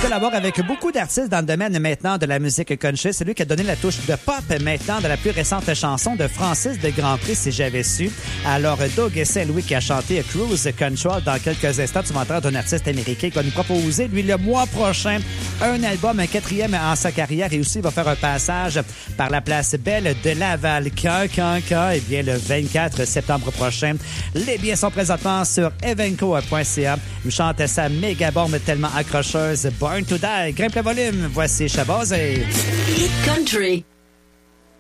collabore avec beaucoup d'artistes dans le domaine maintenant de la musique country. C'est lui qui a donné la touche de pop maintenant dans la plus récente chanson de Francis de Grandpré, Si j'avais su. Alors, Doug Saint-Louis qui a chanté Cruise Control. Dans quelques instants, tu vas entendre un artiste américain qui va nous proposer, lui, le mois prochain, un album, un 4e en sa carrière. Et aussi, il va faire un passage par la place Belle de Laval. Eh bien, le 24 septembre prochain. Les billets sont présentement sur evenco.ca. Il chante sa méga bombe tellement accrocheuse, Born to Die. Grimpe le volume. Voici Shabazz. Hit Country.